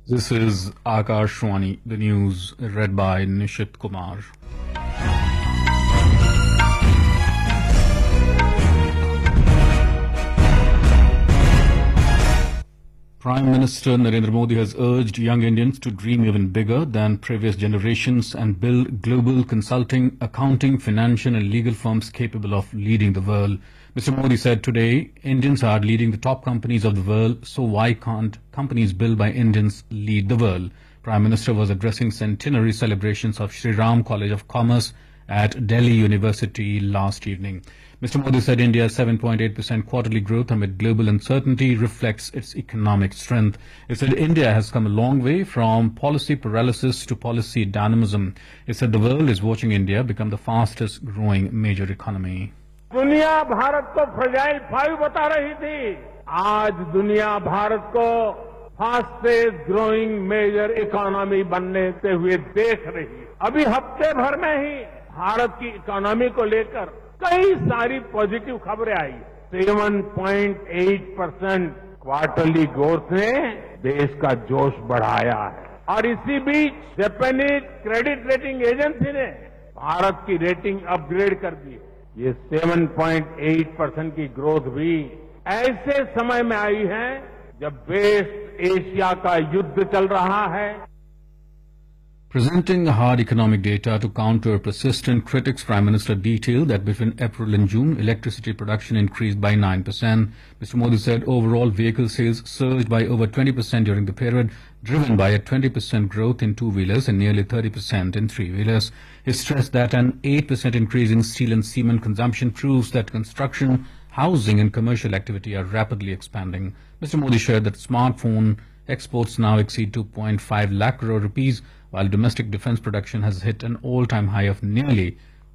This is Akashwani, the news read by Nishit Kumar. Prime Minister Narendra Modi has urged young Indians to dream even bigger than previous generations and build global consulting, accounting, financial and legal firms capable of leading the world. Mr. Modi said today, Indians are leading the top companies of the world, so why can't companies built by Indians lead the world? Prime Minister was addressing centenary celebrations of Sri Ram College of Commerce at Delhi University last evening. Mr. Modi said India's 7.8% quarterly growth amid global uncertainty reflects its economic strength. He said India has come a long way from policy paralysis to policy dynamism. He said the world is watching India become the fastest growing major economy. दुनिया भारत को fragile 5 बता रही थी, आज दुनिया भारत को fastest growing major economy बनने से हुए देख रही है। अभी हफ्ते भर में ही भारत की इकोनॉमी को लेकर कई सारी पॉजिटिव खबरें आई। 7.8% क्वार्टरली ग्रोथ ने देश का जोश बढ़ाया है और इसी बीच जापानीज क्रेडिट रेटिंग एजेंसी ने भारत की रेटिंग अपग्रेड कर दी। ये 7.8% की ग्रोथ भी ऐसे समय में आई है जब वेस्ट एशिया का युद्ध चल रहा है। Presenting hard economic data to counter persistent critics, Prime Minister detailed that between April and June, electricity production increased by 9%. Mr. Modi said overall vehicle sales surged by over 20% during the period, driven by a 20% growth in two-wheelers and nearly 30% in three-wheelers. He stressed that an 8% increase in steel and cement consumption proves that construction, housing and commercial activity are rapidly expanding. Mr. Modi shared that smartphone exports now exceed 2.5 lakh crore rupees, while domestic defense production has hit an all-time high of nearly